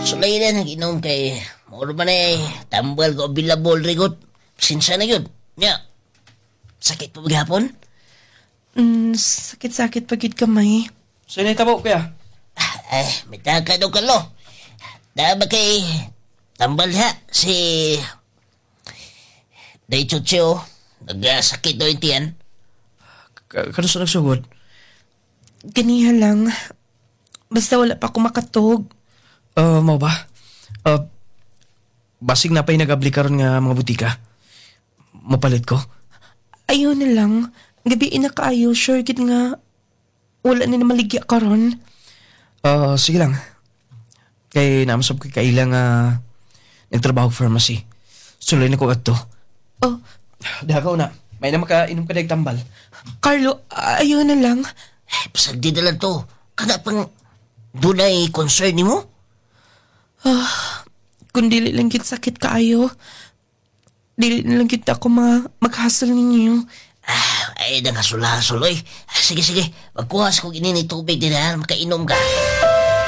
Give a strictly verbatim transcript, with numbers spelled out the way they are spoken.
Sulay na nag-inom kay Mauro man eh, tambal ko bilabol rigot. Sinsa na yun. Nya, sakit pa maghapon? Mm, sakit-sakit pagid kamay. Saan yung tabo, kuya? Ay, may taka daw kalo. Daba kay tambal ha, si Day Chucho, nagkasakit daw yung tiyan. Kano sa nagsugod? Ganiha lang. Basta wala pa ako makatog. Uh, mau ba? Uh, basig na pa'y nag-abli karon nga mga butika. Mapalit ko? Ayaw na lang. Gabi na kaayo, sure gid nga wala na na maligya karon. Uh, sige lang. Kay namasab ko kailang uh, nagtrabaho pharmacy. Sulay na ko ato. Oh, Dagaw na. May na makainom ka na tambal. Carlo, ayaw na lang. Eh, pasagdi na lang to. Kada pang dunay concern ni mo? Ah, kung dili lang gid sakit kaayo, dili na lang gid ako ma maghasol ninyo. Ah, ay, nakasula-hasol, oy. Ah, sige, sige. Magkuhas kong inini tubig din ha, makainom ka.